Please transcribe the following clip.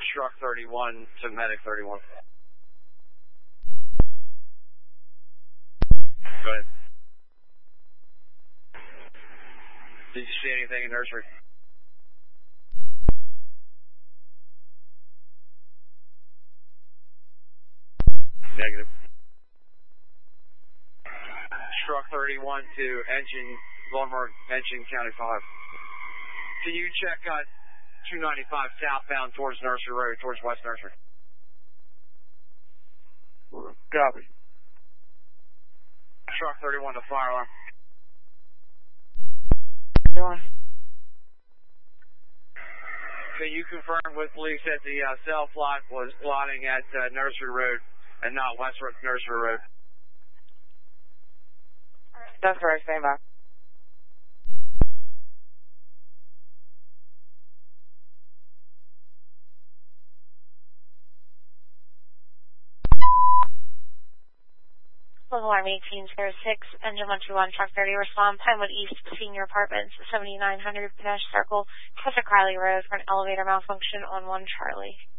Truck 31 to Medic 31. Go ahead. Did you see anything in nursery? Negative. Truck 31 to engine, Baltimore engine County 5. Can you check 295 southbound towards Nursery Road, towards West Nursery? Copy. Truck 31 to fire alarm. Can you confirm with police that the cell plot was plotting at Nursery Road and not West Nursery Road? That's correct, stand by. Alarm 1806, engine 121, truck 30, respond Pinewood East, Senior Apartments, 7900 Panache Circle, Patrick Riley Road for an elevator malfunction on 1 Charlie.